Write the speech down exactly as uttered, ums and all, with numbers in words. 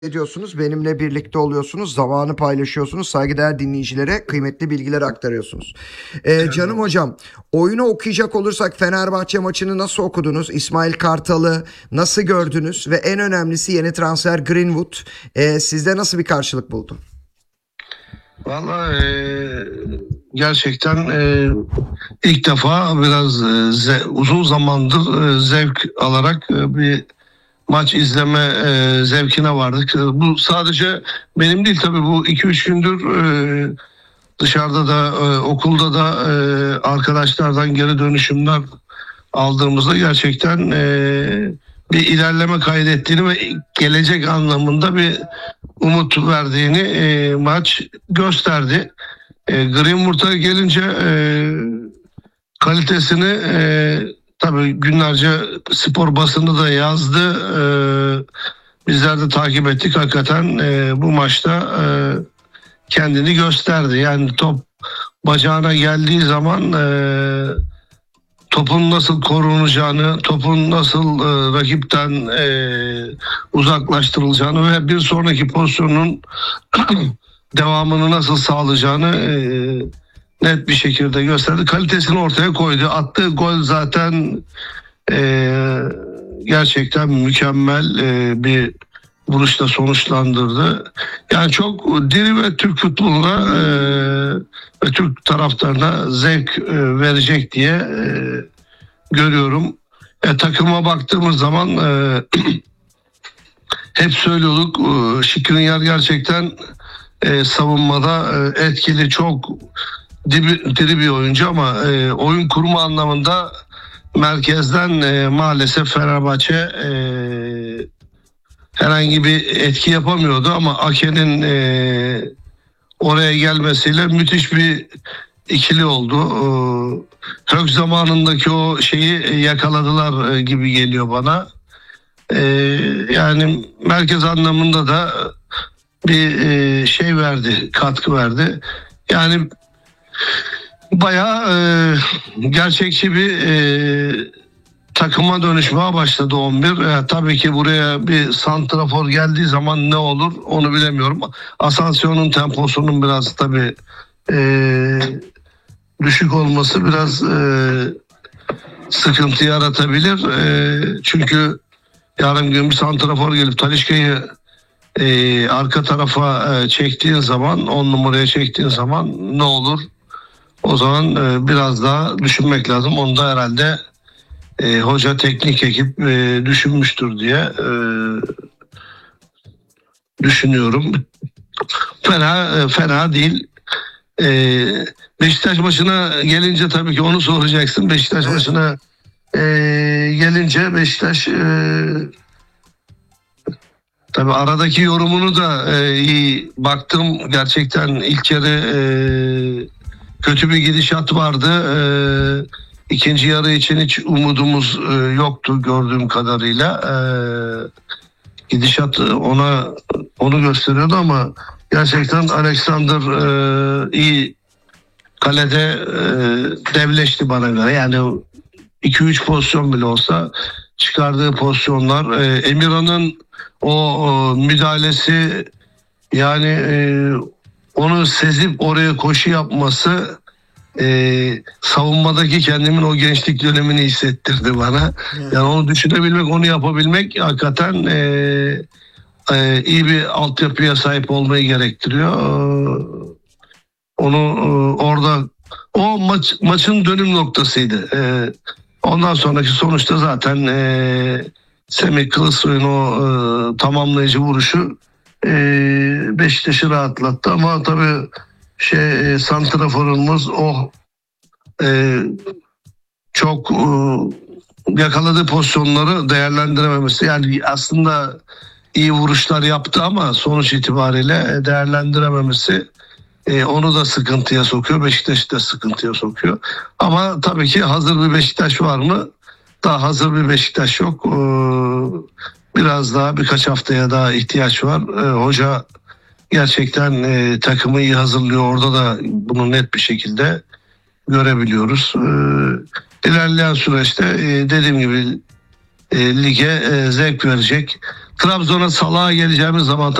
ediyorsunuz. Benimle birlikte oluyorsunuz. Zamanı paylaşıyorsunuz. Saygıdeğer dinleyicilere kıymetli bilgiler aktarıyorsunuz. Ee, canım hocam, oyunu okuyacak olursak Fenerbahçe maçını nasıl okudunuz? İsmail Kartal'ı nasıl gördünüz? Ve en önemlisi yeni transfer Greenwood. Ee, sizde nasıl bir karşılık buldu? Vallahi e, gerçekten e, ilk defa biraz e, ze, uzun zamandır e, zevk alarak e, bir maç izleme e, zevkine vardık. E, bu sadece benim değil tabii, bu iki üç gündür e, dışarıda da e, okulda da e, arkadaşlardan geri dönüşümler aldığımızda gerçekten e, bir ilerleme kaydettiğini ve gelecek anlamında bir umut verdiğini e, maç gösterdi. E, Greenwood'a gelince e, kalitesini e, tabii günlerce spor basını da yazdı. E, bizler de takip ettik. Hakikaten e, bu maçta e, kendini gösterdi. Yani top bacağına geldiği zaman e, topun nasıl korunacağını, topun nasıl e, rakipten e, uzaklaştırılacağını ve bir sonraki pozisyonun devamını nasıl sağlayacağını e, net bir şekilde gösterdi. Kalitesini ortaya koydu. Attığı gol zaten e, gerçekten mükemmel e, bir vuruşla sonuçlandırdı. Yani çok diri ve Türk futboluna e, ve Türk taraftarına zevk e, verecek diye e, görüyorum. E, takıma baktığımız zaman e, hep söylüyorduk, e, Skriniar gerçekten e, savunmada e, etkili, çok diri, diri bir oyuncu ama e, oyun kurma anlamında merkezden e, maalesef Fenerbahçe e, herhangi bir etki yapamıyordu ama Ake'nin e, oraya gelmesiyle müthiş bir ikili oldu. E, Hök zamanındaki o şeyi yakaladılar e, gibi geliyor bana. E, yani merkez anlamında da bir e, şey verdi, katkı verdi. Yani bayağı e, gerçekçi bir e, takıma dönüşmeye başladı on bir. E, tabii ki buraya bir santrafor geldiği zaman ne olur onu bilemiyorum. Asansiyonun temposunun biraz tabii e, düşük olması biraz e, sıkıntı yaratabilir. E, çünkü yarın gün bir santrafor gelip Talisca'yı e, arka tarafa e, çektiğin zaman, on numaraya çektiğin zaman ne olur? O zaman e, biraz daha düşünmek lazım. Onu da herhalde E, hoca, teknik ekip e, düşünmüştür diye e, düşünüyorum. Fena e, fena değil. E, Beşiktaş maçına gelince tabii ki onu soracaksın. Beşiktaş evet. maçına e, gelince Beşiktaş e, tabii aradaki yorumunu da e, iyi baktım. Gerçekten ilk yarı e, kötü bir gidişat vardı. E, İkinci yarı için hiç umudumuz e, yoktu gördüğüm kadarıyla. E, gidişat ona onu gösteriyordu ama gerçekten Alexander e, iyi kalede e, devleşti bana göre. Yani iki üç pozisyon bile olsa çıkardığı pozisyonlar, e, Emirhan'ın o, o müdahalesi, yani e, onu sezip oraya koşu yapması, Ee, savunmadaki kendimin o gençlik dönemini hissettirdi bana. Evet. Yani onu düşünebilmek, onu yapabilmek hakikaten e, e, iyi bir altyapıya sahip olmayı gerektiriyor. Ee, onu e, orada o maç maçın dönüm noktasıydı. Ee, ondan sonraki sonuçta zaten e, Semih Kılıçsoy'un o e, tamamlayıcı vuruşu e, Beşiktaş'ı rahatlattı ama tabii şey, santraforumuz o e, çok e, yakaladığı pozisyonları değerlendirememesi. Yani aslında iyi vuruşlar yaptı ama sonuç itibariyle değerlendirememesi e, onu da sıkıntıya sokuyor. Beşiktaş'ı da sıkıntıya sokuyor. Ama tabii ki hazır bir Beşiktaş var mı? Daha hazır bir Beşiktaş yok. E, biraz daha, birkaç haftaya daha ihtiyaç var. E, hoca gerçekten e, takımı iyi hazırlıyor. Orada da bunu net bir şekilde görebiliyoruz. E, ilerleyen süreçte e, dediğim gibi e, lige e, zevk verecek. Trabzon'a Salah'a geleceğimiz zaman